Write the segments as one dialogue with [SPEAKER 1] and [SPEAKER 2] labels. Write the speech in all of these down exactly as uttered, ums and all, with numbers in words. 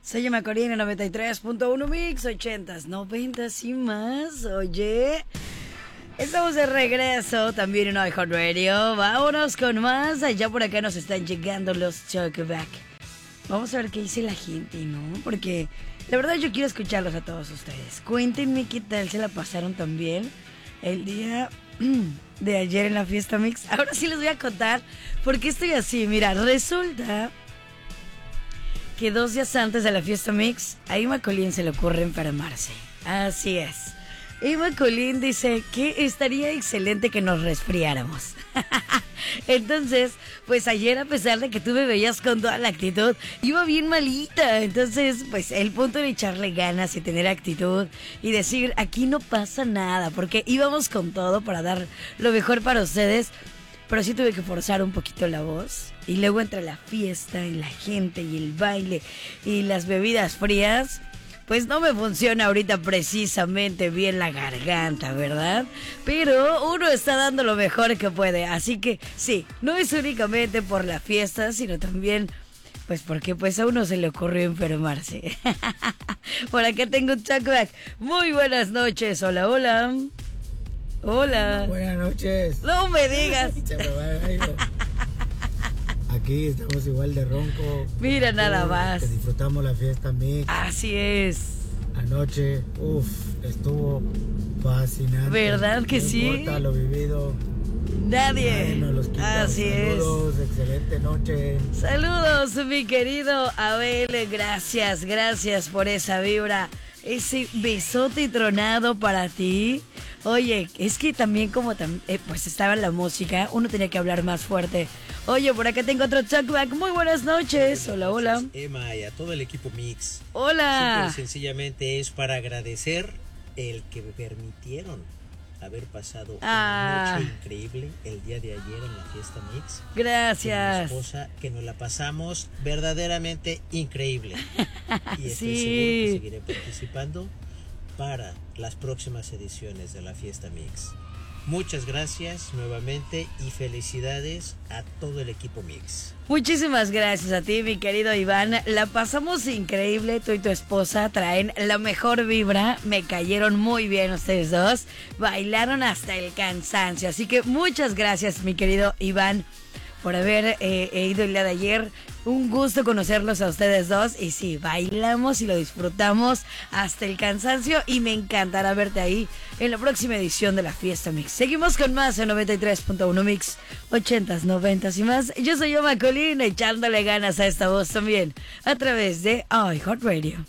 [SPEAKER 1] Soy Macorina, noventa y tres punto uno Mix, ochentas, noventas y más. Oye, estamos de regreso también en iHeartRadio. Vámonos con más. Allá por acá nos están llegando los Talkback. Vamos a ver qué dice la gente, ¿no? Porque la verdad yo quiero escucharlos a todos ustedes. Cuéntenme qué tal se la pasaron también el día de ayer en la fiesta Mix. Ahora sí les voy a contar por qué estoy así. Mira, resulta que dos días antes de la fiesta Mix, a Ima Colín se le ocurre enfermarse. Así es. Ima Colín dice que estaría excelente que nos resfriáramos. Entonces, pues ayer, a pesar de que tú me veías con toda la actitud, iba bien malita. Entonces, pues el punto era echarle ganas y tener actitud y decir, aquí no pasa nada, porque íbamos con todo para dar lo mejor para ustedes. Pero sí tuve que forzar un poquito la voz. Y luego entre la fiesta y la gente y el baile y las bebidas frías, pues no me funciona ahorita precisamente bien la garganta, ¿verdad? Pero uno está dando lo mejor que puede. Así que sí, no es únicamente por la fiesta, sino también pues porque pues a uno se le ocurrió enfermarse. Por acá tengo un talkback. Muy buenas noches. Hola, hola. Hola.
[SPEAKER 2] Buenas noches.
[SPEAKER 1] No me digas.
[SPEAKER 2] Aquí estamos igual de ronco.
[SPEAKER 1] Mira nada más.
[SPEAKER 2] Que disfrutamos la fiesta Mix.
[SPEAKER 1] Así es.
[SPEAKER 2] Anoche, uff, estuvo fascinante.
[SPEAKER 1] ¿Verdad que
[SPEAKER 2] no
[SPEAKER 1] sí?
[SPEAKER 2] No importa lo vivido.
[SPEAKER 1] Nadie.
[SPEAKER 2] Nadie nos los quita.
[SPEAKER 1] Así
[SPEAKER 2] Saludos,
[SPEAKER 1] es.
[SPEAKER 2] Excelente noche.
[SPEAKER 1] Saludos, mi querido Abel. Gracias, gracias por esa vibra. Ese besote y tronado para ti. Oye, es que también como tam eh, pues estaba la música, uno tenía que hablar más fuerte. Oye, por acá tengo otro talkback. Muy buenas noches. Hola, hola.
[SPEAKER 3] Emma y a todo el equipo Mix.
[SPEAKER 1] Hola.
[SPEAKER 3] Simple y sencillamente es para agradecer el que me permitieron haber pasado
[SPEAKER 1] ah.
[SPEAKER 3] una noche increíble el día de ayer en la fiesta Mix.
[SPEAKER 1] Gracias.
[SPEAKER 3] Con mi esposa, que nos la pasamos verdaderamente increíble. Y estoy
[SPEAKER 1] sí.
[SPEAKER 3] seguro que seguiré participando para las próximas ediciones de la fiesta Mix. Muchas gracias nuevamente y felicidades a todo el equipo Mix.
[SPEAKER 1] Muchísimas gracias a ti, mi querido Iván. La pasamos increíble, tú y tu esposa traen la mejor vibra. Me cayeron muy bien ustedes dos. Bailaron hasta el cansancio. Así que muchas gracias, mi querido Iván, por haber eh, ido el día de ayer. Un gusto conocerlos a ustedes dos. Y sí, bailamos y lo disfrutamos hasta el cansancio. Y me encantará verte ahí en la próxima edición de la Fiesta Mix. Seguimos con más en noventa y tres punto uno Mix, ochentas, noventas y más. Yo soy Oma Colina, echándole ganas a esta voz también a través de iHeartRadio.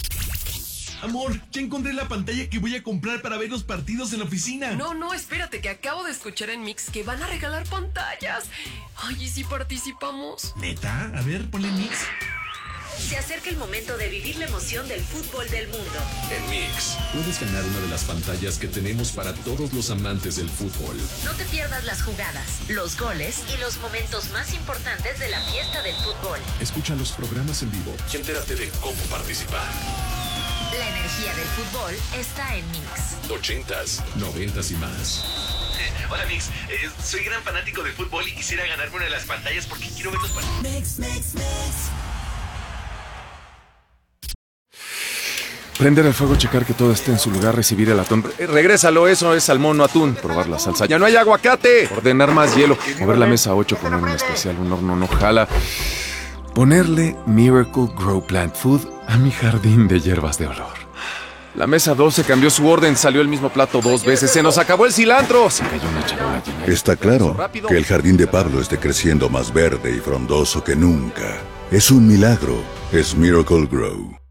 [SPEAKER 4] Amor, ya encontré la pantalla que voy a comprar para ver los partidos en la oficina.
[SPEAKER 5] No, no, espérate, que acabo de escuchar en Mix que van a regalar pantallas. Ay, ¿y si participamos?
[SPEAKER 4] ¿Neta? A ver, ponle Mix.
[SPEAKER 6] Se acerca el momento de vivir la emoción del fútbol del mundo.
[SPEAKER 7] En Mix, puedes ganar una de las pantallas que tenemos para todos los amantes del fútbol.
[SPEAKER 6] No te pierdas las jugadas, los goles y los momentos más importantes de la fiesta del fútbol.
[SPEAKER 7] Escucha los programas en vivo y entérate de cómo participar.
[SPEAKER 6] La energía del fútbol está en Mix.
[SPEAKER 7] Ochentas, noventas y más.
[SPEAKER 4] Hola Mix, eh, soy gran fanático de fútbol y quisiera ganarme una de las pantallas porque quiero ver los partidos. Mix, Mix, Mix.
[SPEAKER 8] Prender el fuego, checar que todo esté en su lugar, recibir el atún. Eh, regrésalo, eso es salmón, no atún. Probar la salsa. ¡Ya no hay aguacate! Ordenar más hielo. Mover la mesa a ocho, poner un especial, un horno no jala. Ponerle Miracle Grow Plant Food a mi jardín de hierbas de olor. La mesa doce cambió su orden, salió el mismo plato dos veces. ¡Se nos acabó el cilantro! Se cayó una charola llena.
[SPEAKER 9] Está claro que el jardín de Pablo esté creciendo más verde y frondoso que nunca. Es un milagro. Es Miracle Grow.